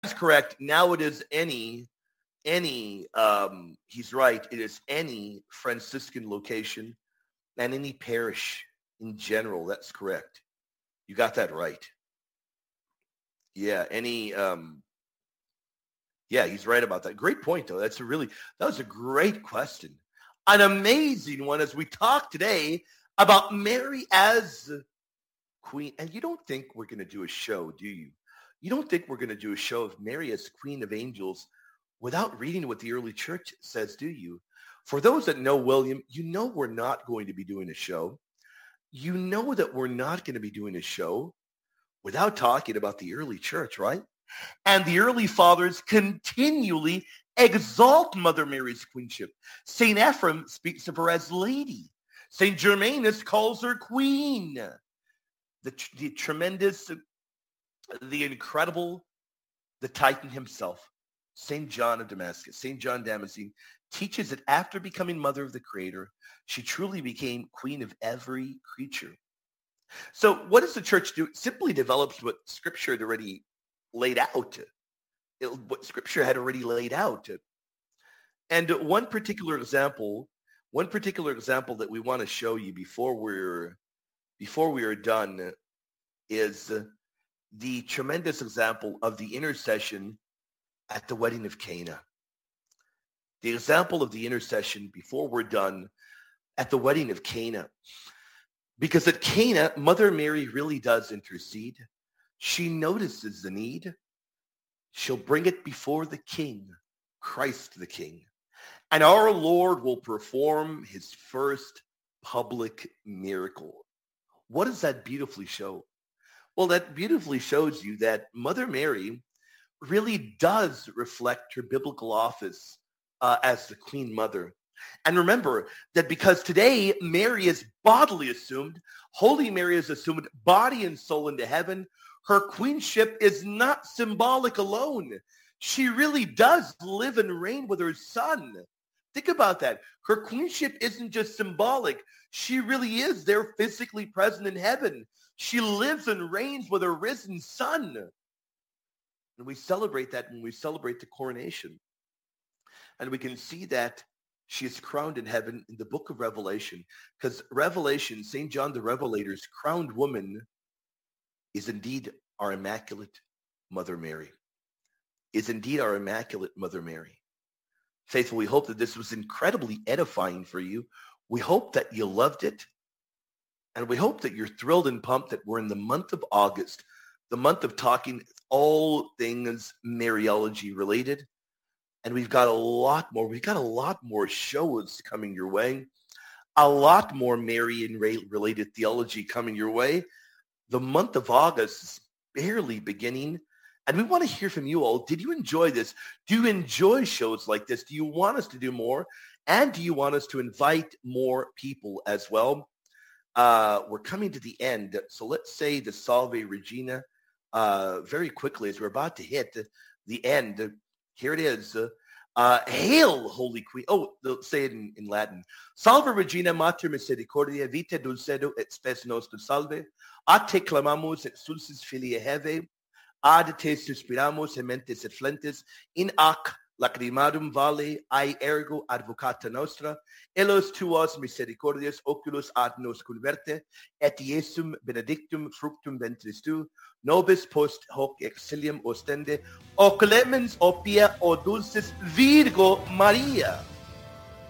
is correct. Now it is he's right. It is any Franciscan location and any parish in general. That's correct. You got that right. Yeah, yeah, he's right about that. Great point, though. That was a great question. An amazing one as we talk today about Mary as Queen. And you don't think we're going to do a show, do you? You don't think we're going to do a show of Mary as Queen of Angels without reading what the early church says, do you? For those that know William, you know we're not going to be doing a show. You know that we're not going to be doing a show without talking about the early church, right? And the early fathers continually exalt Mother Mary's queenship. St. Ephrem speaks of her as lady. St. Germanus calls her queen. The tremendous, the incredible, the Titan himself, St. John of Damascus, St. John Damascene, teaches that after becoming mother of the Creator, she truly became queen of every creature. So what does the church do? It simply develops what Scripture had already laid out. What Scripture had already laid out. And one particular example that we want to show you before we are done is the tremendous example of the intercession at the wedding of Cana. The example of the intercession before we're done at the wedding of Cana. Because at Cana, Mother Mary really does intercede. She notices the need. She'll bring it before the King, Christ the King. And our Lord will perform his first public miracle. What does that beautifully show? Well, that beautifully shows you that Mother Mary really does reflect her biblical office as the Queen Mother. And remember that because today Mary is bodily assumed, Holy Mary is assumed body and soul into heaven, her queenship is not symbolic alone. She really does live and reign with her Son. Think about that. Her queenship isn't just symbolic. She really is there physically present in heaven. She lives and reigns with her risen Son. And we celebrate that when we celebrate the coronation. And we can see that she is crowned in heaven in the book of Revelation. Because Revelation, St. John the Revelator's crowned woman is indeed our Immaculate Mother Mary. Is indeed our Immaculate Mother Mary. Faithful, we hope that this was incredibly edifying for you. We hope that you loved it. And we hope that you're thrilled and pumped that we're in the month of August, the month of talking all things Mariology related. And we've got a lot more shows coming your way. A lot more Marian-related theology coming your way. The month of August is barely beginning. And we want to hear from you all. Did you enjoy this? Do you enjoy shows like this? Do you want us to do more? And do you want us to invite more people as well? We're coming to the end. So let's say the Salve Regina very quickly as we're about to hit the end. Here it is. Hail, Holy Queen. Oh, they'll say it in Latin. Salve Regina Mater Misericordia, vita dulcedo et spes nostrum salve. A te clamamus et sulcis filia heve. Ad te suspiramus ementes et flentes. In ac lacrimarum vale, ai ergo advocata nostra. Elos tuos misericordias oculos ad nos converte. Et Iesum benedictum fructum ventris tu. Nobis post hoc exilium ostende. O clemens, o pia, o dulcis Virgo Maria.